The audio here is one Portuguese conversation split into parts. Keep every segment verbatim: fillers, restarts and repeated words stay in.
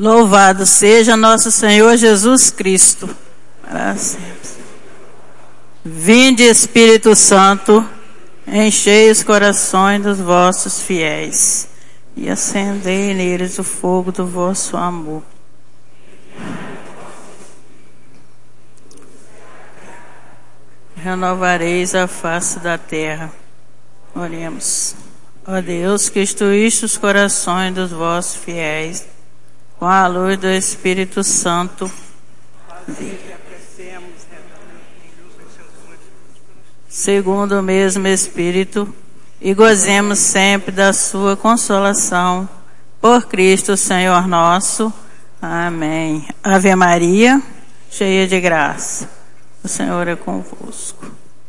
Louvado seja nosso Senhor Jesus Cristo, para sempre. Vinde, Espírito Santo, enchei os corações dos vossos fiéis e acendei neles o fogo do vosso amor. Renovareis a face da terra. Oremos. Ó Deus, que instruíste os corações dos vossos fiéis com a luz do Espírito Santo, segundo o mesmo Espírito, e gozemos sempre da sua consolação. Por Cristo, Senhor nosso. Amém. Ave Maria, cheia de graça, o Senhor é convosco.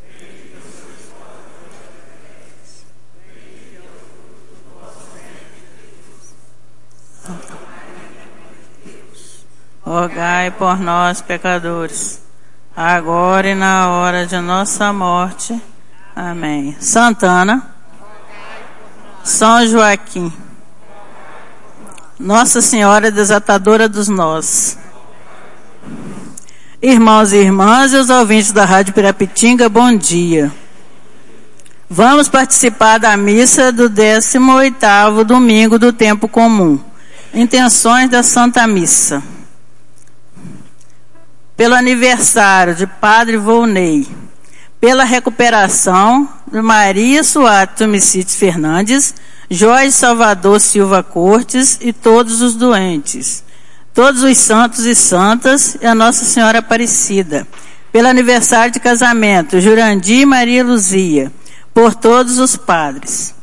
Rogai por nós, pecadores, agora e na hora de nossa morte. Amém. Santana, São Joaquim, Nossa Senhora Desatadora dos Nós. Irmãos e irmãs e os ouvintes da Rádio Pirapitinga, bom dia. Vamos participar da missa do décimo oitavo domingo do tempo comum. Intenções da Santa Missa. Pelo aniversário de Padre Volney, pela recuperação de Maria Suárez Tumicites Fernandes, Jorge Salvador Silva Cortes e todos os doentes, todos os santos e santas e a Nossa Senhora Aparecida, pelo aniversário de casamento Jurandir e Maria Luzia, por todos os padres.